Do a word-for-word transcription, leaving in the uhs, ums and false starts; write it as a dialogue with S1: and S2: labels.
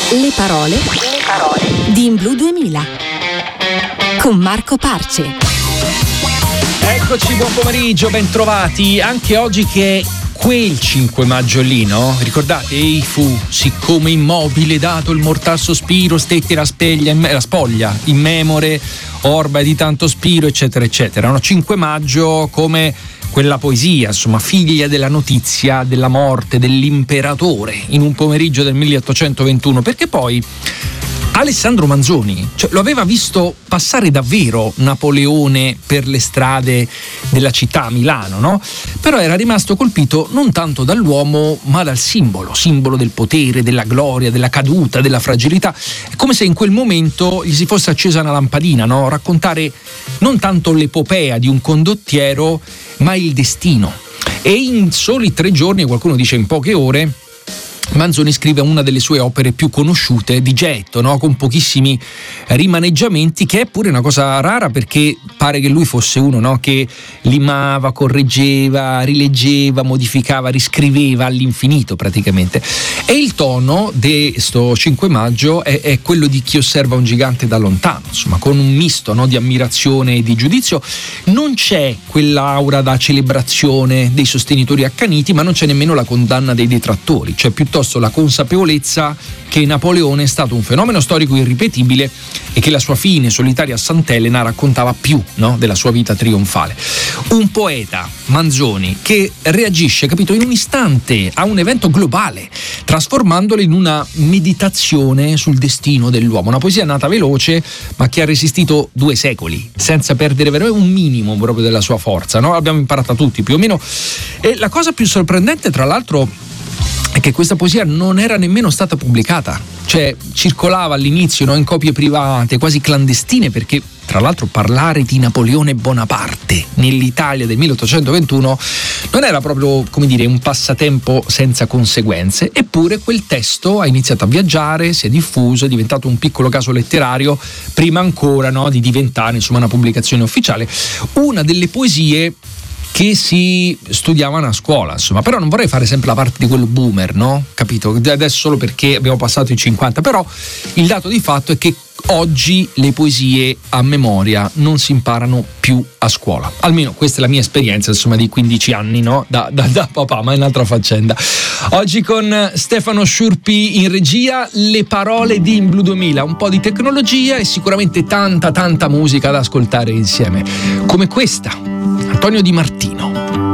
S1: Le parole, le parole di In Blu duemila con Marco Parce.
S2: Eccoci, buon pomeriggio, ben trovati. Anche oggi che è quel cinque maggio lì, no? Ricordate? Ei fu, siccome immobile dato il mortal sospiro, stette la, speglia, la spoglia, in memore, orba di tanto spiro, eccetera, eccetera. No? cinque maggio come quella poesia, insomma, figlia della notizia della morte dell'imperatore in un pomeriggio del milleottocentoventuno, perché poi Alessandro Manzoni, cioè, lo aveva visto passare davvero Napoleone per le strade della città, Milano, no? Però era rimasto colpito non tanto dall'uomo, ma dal simbolo, simbolo del potere, della gloria, della caduta, della fragilità. È come se in quel momento gli si fosse accesa una lampadina, no? Raccontare non tanto l'epopea di un condottiero, ma il destino. E in soli tre giorni, qualcuno dice in poche ore, Manzoni scrive una delle sue opere più conosciute di getto, no? Con pochissimi rimaneggiamenti, che è pure una cosa rara, perché pare che lui fosse uno, no? Che limava, correggeva, rileggeva, modificava, riscriveva all'infinito praticamente. E il tono di sto cinque maggio è, è quello di chi osserva un gigante da lontano, insomma, con un misto, no? Di ammirazione e di giudizio. Non c'è quell'aura da celebrazione dei sostenitori accaniti, ma non c'è nemmeno la condanna dei detrattori, cioè piuttosto la consapevolezza che Napoleone è stato un fenomeno storico irripetibile e che la sua fine solitaria a Sant'Elena raccontava più, no? Della sua vita trionfale. Un poeta, Manzoni, che reagisce, capito, in un istante a un evento globale, trasformandolo in una meditazione sul destino dell'uomo. Una poesia nata veloce, ma che ha resistito due secoli, senza perdere veramente un minimo proprio della sua forza, no? L'abbiamo imparata tutti più o meno. E la cosa più sorprendente, tra l'altro, è che questa poesia non era nemmeno stata pubblicata, cioè circolava all'inizio, no, in copie private, quasi clandestine, perché tra l'altro parlare di Napoleone Bonaparte nell'Italia del milleottocentoventuno non era proprio, come dire, un passatempo senza conseguenze. Eppure quel testo ha iniziato a viaggiare, si è diffuso, è diventato un piccolo caso letterario, prima ancora, no, di diventare, insomma, una pubblicazione ufficiale. Una delle poesie che si studiavano a scuola, insomma. Però non vorrei fare sempre la parte di quello boomer, no? Capito? Adesso solo perché abbiamo passato i cinquanta, però il dato di fatto è che oggi le poesie a memoria non si imparano più a scuola. Almeno questa è la mia esperienza, insomma, di quindici anni, no? Da, da, da papà, ma è un'altra faccenda. Oggi con Stefano Sciurpi in regia, le parole di In Blu duemila, un po' di tecnologia e sicuramente tanta tanta musica da ascoltare insieme, come questa, Antonio Di Martino.